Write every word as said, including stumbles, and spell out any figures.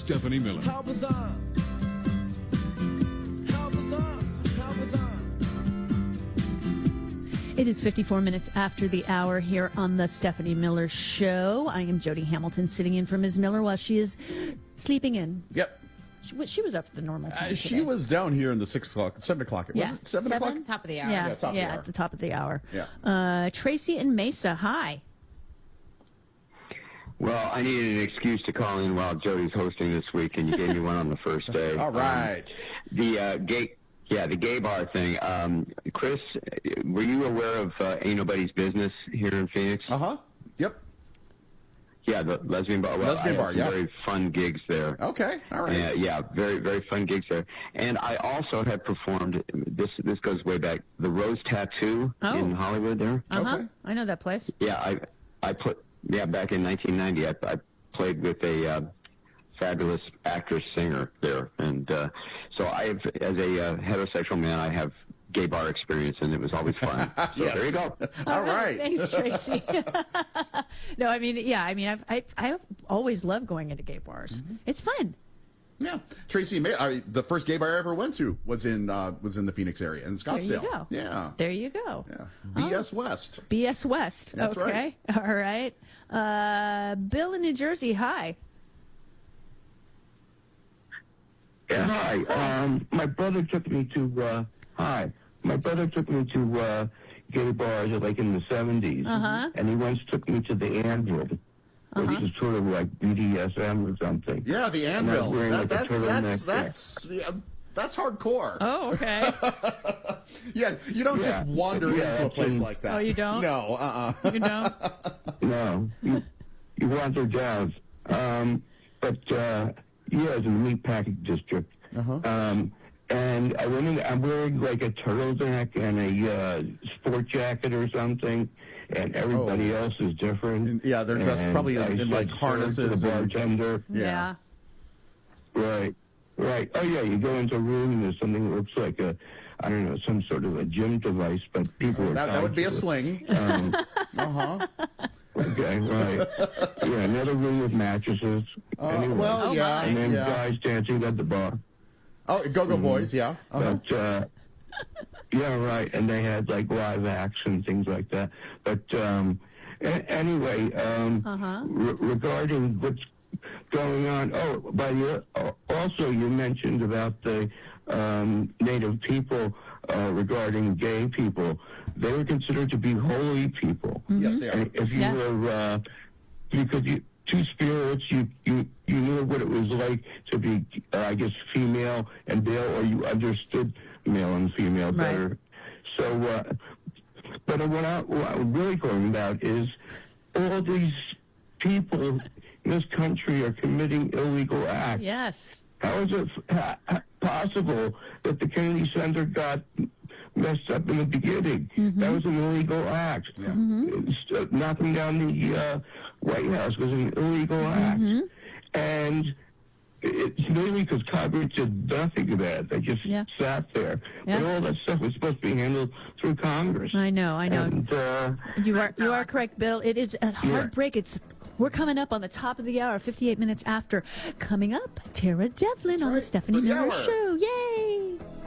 Stephanie Miller. How was I? How was I? How was I? It is fifty-four minutes after the hour here on the Stephanie Miller Show. I am Jody Hamilton sitting in for Miz Miller while she is sleeping in. Yep. She, she was up at the normal time. Uh, she today. was down here in the six o'clock, seven o'clock. Yeah. Was it seven, Seven? o'clock? Top of the hour. Yeah, Yeah, top of the yeah, hour. at the top of the hour. Yeah. Uh, Tracy and Mesa, hi. Well, I needed an excuse to call in while Jody's hosting this week, and you gave me one on the first day. All right. Um, the uh, gay, yeah, the gay bar thing. Um, Chris, were you aware of uh, Ain't Nobody's Business here in Phoenix? Uh huh. Yep. Yeah, the lesbian bar. Well, Lesbian I bar, had some yeah. very fun gigs there. Okay. All right. Uh, yeah, very, very fun gigs there. And I also had performed, this this goes way back, the Rose Tattoo Oh. in Hollywood there. Uh-huh. Okay. I know that place. Yeah, I I put yeah back in nineteen ninety. I, I played with a uh, fabulous actress singer there, and uh, so I have, as a uh, heterosexual man, I have gay bar experience, and it was always fun. So Yes. there you go. All right. Thanks, Tracy. No, I mean, yeah, I mean, I've I, I've always loved going into gay bars. Mm-hmm. It's fun. Yeah. Tracy, May, I, the first gay bar I ever went to was in uh, was in the Phoenix area in Scottsdale. There you go. Yeah. There you go. Yeah. B S West. B S West. That's okay. right. All right. Uh, Bill in New Jersey, hi. Yeah, hi. Um, my brother took me to, uh, hi. My brother took me to uh, gay bars like in the seventies. Uh-huh. And he once took me to the Anvil, which Uh-huh. is sort of like B D S M or something. Yeah, the And I was Anvil. wearing, That, like, a that's turtleneck that's there. that's yeah, that's hardcore. Oh, okay. Yeah, you don't Yeah. just wander Yeah, into a place that's- like that. Oh, you don't? No, uh-uh. You know? No, you, you wander down. Um, but, uh, yeah, it's in the Meatpacking District. Uh-huh. Um, and I went in, I'm wearing like a turtleneck and a uh, sport jacket or something, and everybody Oh. else is different. Yeah, they're dressed And probably in- I in, said, like, "Sir," harnesses to the and- bartender. Yeah. Right, right. Oh, yeah, you go into a room and there's something that looks like a, I don't know, some sort of a gym device, but people are That, that would be a tied to it. sling. Um, Uh-huh. okay, right. Yeah, another room with mattresses. Uh, anyway. well, Oh, yeah, my. And then yeah. guys dancing at the bar. Oh, Go-Go Boys, yeah. Uh-huh. But, uh, yeah, right. And they had like live acts and things like that. But um, a- anyway, um, Uh-huh. re- regarding what's going on, oh, by the, uh, also you mentioned about the um, Native people uh, regarding gay people. They were considered to be holy people. Yes, they are. And if you Yeah. were, uh, because you, two spirits, you, you, you knew what it was like to be, uh, I guess, female and male, or you understood male and female Right. better. So, uh, but what, I, what I'm really going about is all these people in this country are committing illegal acts. Yes. How is it ha- ha- possible that the Kennedy Center got messed up in the beginning? That was an illegal act. It's, uh, knocking down the uh, White House was an illegal act. And it's mainly because Congress did nothing of that. They just Yeah. sat there. Yeah. But all that stuff was supposed to be handled through Congress. I know, I know. And, uh, You are you are correct, Bill. It is a hard Yeah. break. It's we're coming up on the top of the hour, fifty-eight minutes after. Coming up, Tara Devlin on the right. Stephanie For the Miller hour. Show. Yay!